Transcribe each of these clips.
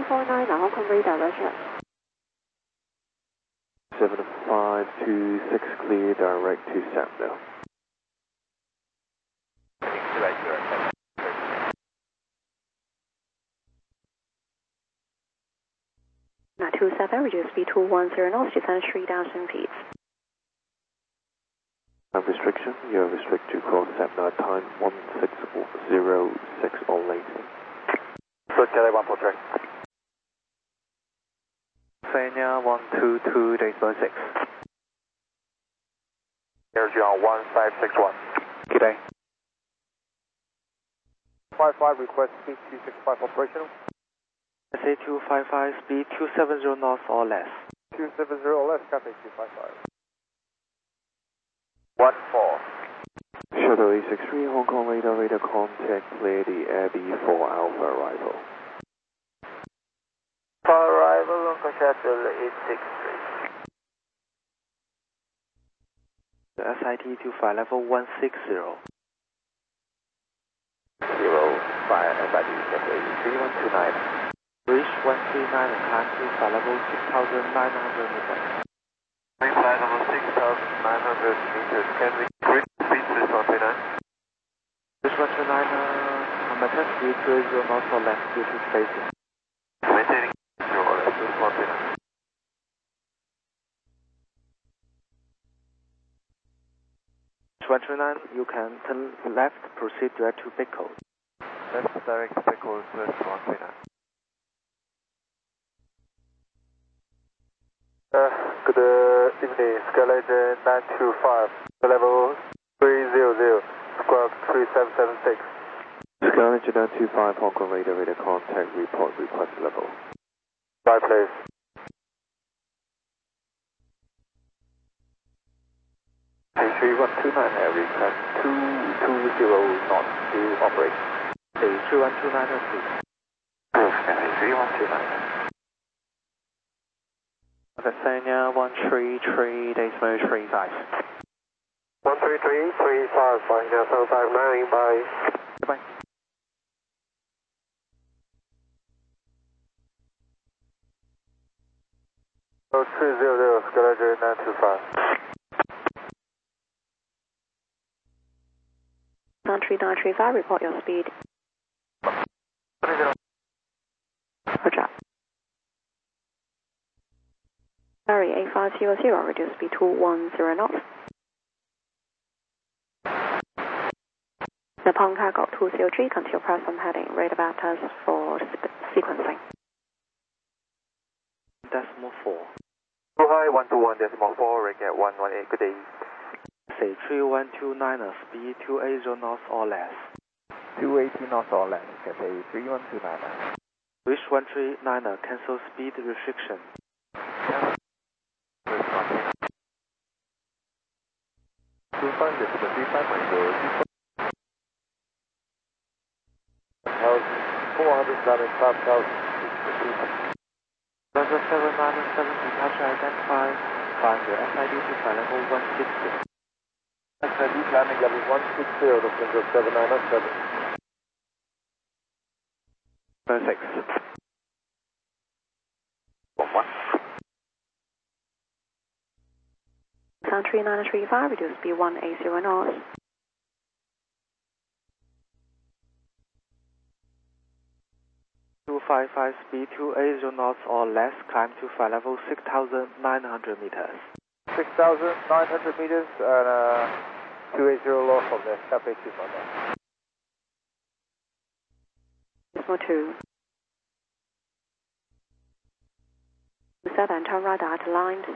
749 Hong Kong radar, roger. 7526 clear direct to Sandville. Now 27, reduce speed to 10 knots, descend 3,000 feet. Restriction, you're restricted to cross Sapna time 1606 or later. So Charlie 1 track. Sanya 122.6. Energy on 1561. Good day. 55 request speed 265 operational. SA 255 speed 270 knots or less. 270 or less, copy 255. 14. Shuttle A63 Hong Kong radar contact clear the Abbey for Alpha arrival. For arrival on Shuttle 863. The SIT 25 level 160. 05 SIT cafe 3129. Reach 139 and climb to flight level 6,900 meters. Flight level 6,900 meters. Can we increase speed to 139? Reach 139, maintain speed 30 knots or less due to spacing. Maintaining 0 or less to 139. 139, you can turn left, proceed direct to Bicol. Left direct Bicol to 139. Good evening, Skyline 925, level 300, squawk 3776. Skyline 925 Hong Kong radar contact report request level. Right place. A3129 request 220 knots to operate. A3129 please. A3129. Sanya 133.35. 133.35, flying down 759, bye. Goodbye. Oh, 300, Skyline 925. 3935, report your speed. Roger. Sorry, 8500, reduce speed to 10 knots. Nippon Cargo 203, continue press on heading, read about us for sequencing. Decimal 4. Too high, 121.4, rig at 118, good day. Say 3129, speed 280 knots or less. 280 knots or less, Cathay 3129. Wish 139, cancel speed restriction. Level 797 departure identified. Find the SID to flight level 160. SID landing level 160, Lufthansa 797. 6. 11. 3935, reduce speed 180 knots. Speed 280 knots or less, climb to flight level 6,900 meters. 6,900 meters and 280 loss from there. Cafe 2 from there. Decimal 2. Set and turn radar aligned.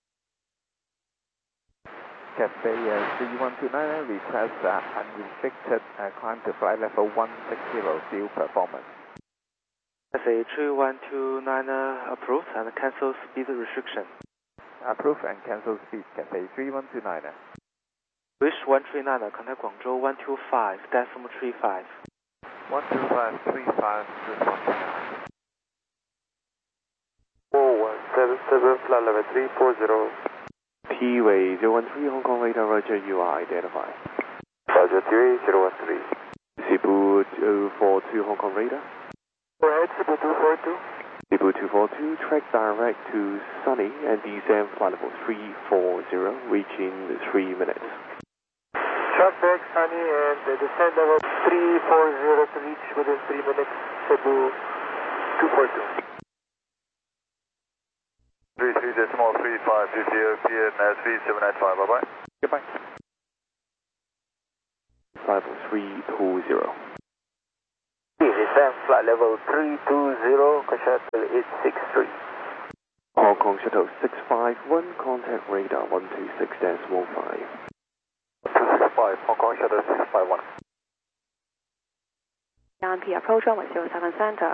Cafe 3129 request unrestricted climb to flight level 160 due performance. SA 3129 approved and cancel speed restriction. Approve and cancel speed, Cafe 3129. Wish 139, contact Guangzhou 125.35. 125.35 to 129. 4177, flight level 340. P-Way 013 Hong Kong radar, roger, you are identified. Roger 3013. Cebu 242 Hong Kong radar. Go ahead, Cebu 242. People 242, track direct to Sunny and descend flight level 340, reaching 3 minutes. Track back Sunny and descend level 340 to reach within 3 minutes, Cebu 242. 33.35 PNS 3795, bye-bye. Goodbye. Flight level 320. Descend flight level 320, shuttle 863. Hong Kong Shuttle 651, contact radar 126.15. 265, Hong Kong Shuttle 651. RMP approach runway 07 center.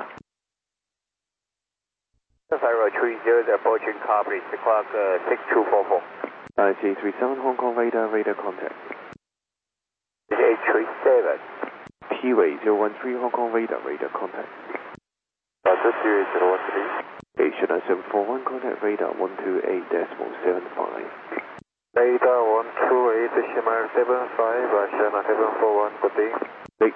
Flight 30, approaching car, please. The clock 6244. IC37, Hong Kong radar contact. 837. T-Way 013, Hong Kong radar contact. Delta Series 013. Asia 9741, contact radar 128.75. Radar 128.75, Asia 9741, good day. Hey.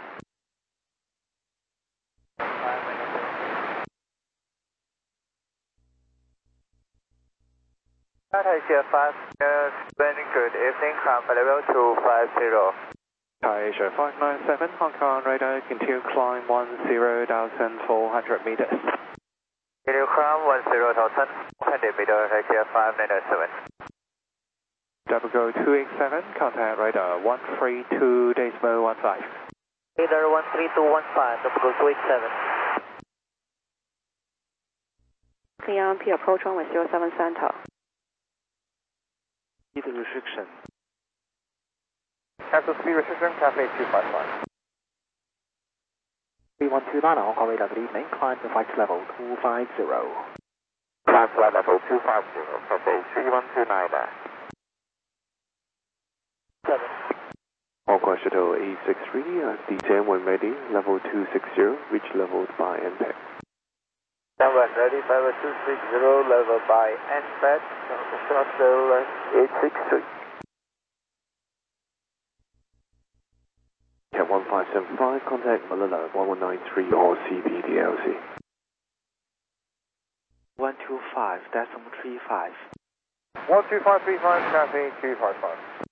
Asia 5, landing good evening, climb level 250. Asia 597, Hong Kong radar, continue climb 10,400 meters. Continue climb 10,400 meters, Asia 597. Double go 287, contact radar 132.15. Radar 13215, double go 287. Clear RMP approach runway 07 center. Speed restriction. Cancel speed restriction, Cafe 255. 3129, Hong Kong radar, good evening, climb to flight level 250. Climb flight level 250, Cafe 3129. 7. Hong Kong Shuttle 863, descend when ready, level 260, reach level by impact. Number ready, level 260, level by impact, Shuttle 863. Cat 1575, contact Manila 1193 or CPDLC. 125.35. 12535, Cafe 255.